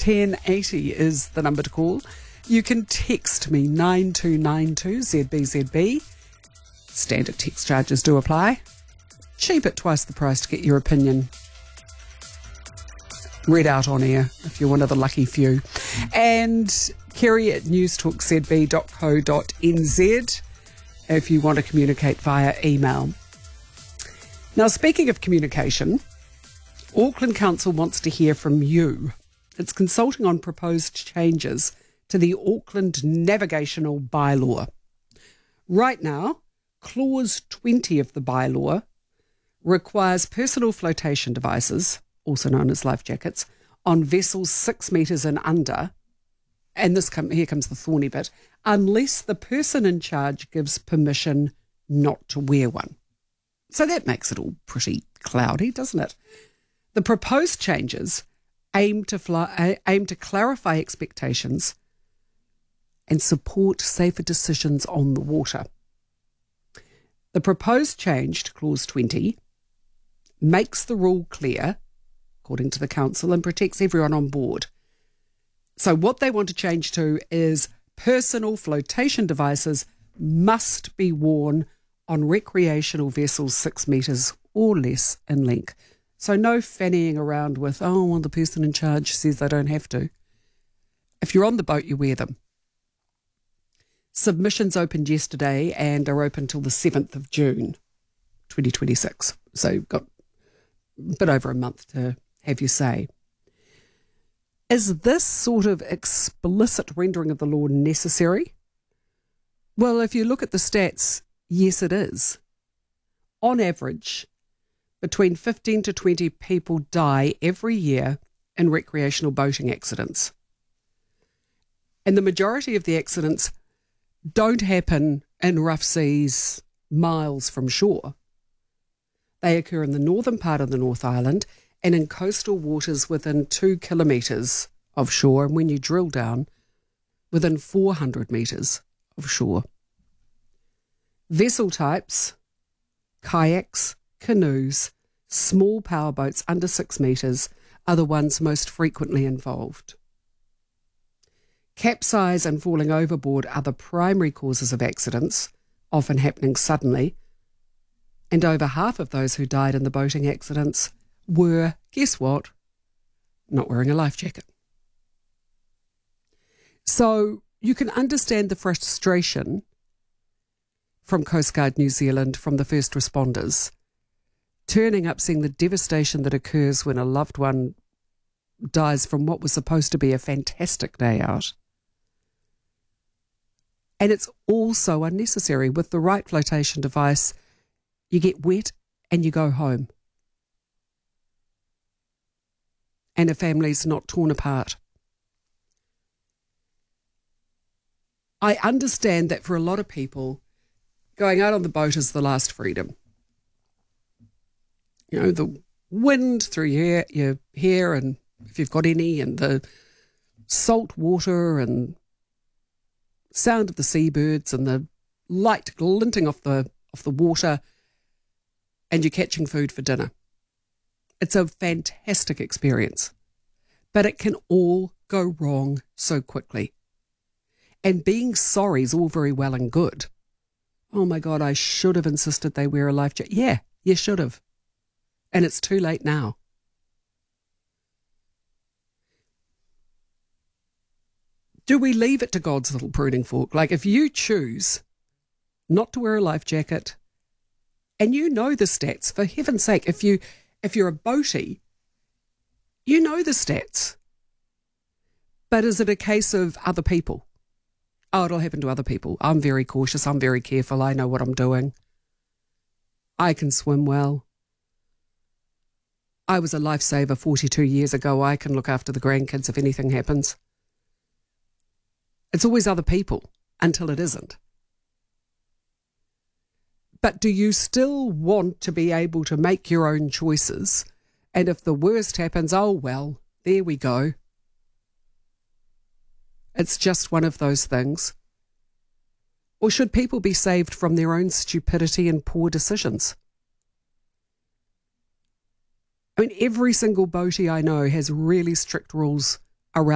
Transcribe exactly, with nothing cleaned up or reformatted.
ten eighty is the number to call. You can text me nine two nine two Z B Z B. Standard text charges do apply. Cheap at twice the price to get your opinion read out on air if you're one of the lucky few. And Kerry at newstalk z b dot co dot n z if you want to communicate via email. Now, speaking of communication, Auckland Council wants to hear from you. It's consulting on proposed changes to the Auckland Navigational Bylaw. Right now, Clause twenty of the bylaw requires personal flotation devices, also known as life jackets, on vessels six metres and under, and this come, here comes the thorny bit, unless the person in charge gives permission not to wear one. So that makes it all pretty cloudy, doesn't it? The proposed changes aim to fly, aim to clarify expectations and support safer decisions on the water. The proposed change to Clause twenty makes the rule clear, according to the Council, and protects everyone on board. So what they want to change to is personal flotation devices must be worn on recreational vessels six metres or less in length. So no fannying around with, oh, well, the person in charge says they don't have to. If you're on the boat, you wear them. Submissions opened yesterday and are open till the seventh of June, twenty twenty-six. So you've got a bit over a month to have your say. Is this sort of explicit rendering of the law necessary? Well, if you look at the stats, yes, it is. On average, between fifteen to twenty people die every year in recreational boating accidents. And the majority of the accidents don't happen in rough seas miles from shore. They occur in the northern part of the North Island and in coastal waters within two kilometres of shore, and when you drill down, within four hundred metres of shore. Vessel types: kayaks, canoes, small powerboats under six metres are the ones most frequently involved. Capsize and falling overboard are the primary causes of accidents, often happening suddenly, and over half of those who died in the boating accidents were, guess what, not wearing a life jacket. So you can understand the frustration from Coast Guard New Zealand, from the first responders, turning up, seeing the devastation that occurs when a loved one dies from what was supposed to be a fantastic day out. And it's also unnecessary. With the right flotation device, you get wet and you go home. And a family's not torn apart. I understand that for a lot of people, going out on the boat is the last freedom. You know, the wind through your, your hair, and if you've got any, and the salt water and sound of the seabirds and the light glinting off the off the water, and you're catching food for dinner. It's a fantastic experience, but it can all go wrong so quickly. And being sorry is all very well and good. Oh my God, I should have insisted they wear a life jacket. Yeah, you should have. And it's too late now. Do we leave it to God's little pruning fork? Like, if you choose not to wear a life jacket, and you know the stats, for heaven's sake, if you if you're a boatie, you know the stats. But is it a case of other people? Oh, it'll happen to other people. I'm very cautious. I'm very careful. I know what I'm doing. I can swim well. I was a lifesaver forty-two years ago. I can look after the grandkids if anything happens. It's always other people until it isn't. But do you still want to be able to make your own choices? And if the worst happens, oh, well, there we go. It's just one of those things. Or should people be saved from their own stupidity and poor decisions? I mean, every single boatie I know has really strict rules